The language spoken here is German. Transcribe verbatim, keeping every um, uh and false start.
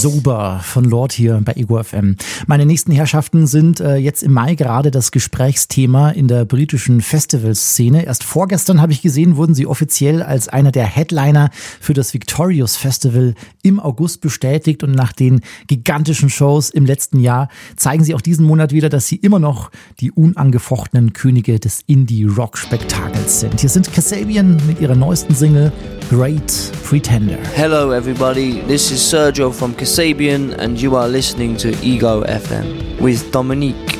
Sober von Lord hier bei Ego F M. Meine nächsten Herrschaften sind äh, jetzt im Mai gerade das Gesprächsthema in der britischen Festivalszene. Erst vorgestern habe ich gesehen, wurden sie offiziell als einer der Headliner für das Victorious Festival im August bestätigt und nach den gigantischen Shows im letzten Jahr zeigen sie auch diesen Monat wieder, dass sie immer noch die unangefochtenen Könige des Indie-Rock-Spektakels sind. Hier sind Kasabian mit ihrer neuesten Single Great Pretender. Hello everybody, this is Sergio from Kasabian and you are listening to Ego F M with Dominique.